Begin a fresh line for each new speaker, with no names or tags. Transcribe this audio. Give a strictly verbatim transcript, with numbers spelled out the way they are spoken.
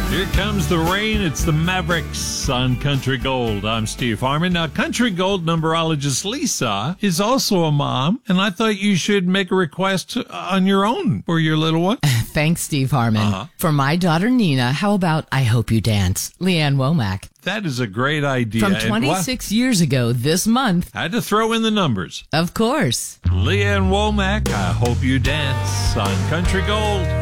Here comes the rain. It's the Mavericks on Country Gold. I'm Steve Harmon. Now, Country Gold numerologist Lisa is also a mom, and I thought you should make a request on your own for your little one.
Thanks, Steve Harmon.
Uh-huh.
For my daughter Nina, how about I Hope You Dance? Leanne Womack.
That is a great idea.
From
And
twenty-six years ago this month.
I had to throw in the numbers.
Of course.
Leanne Womack, I Hope You Dance on Country Gold.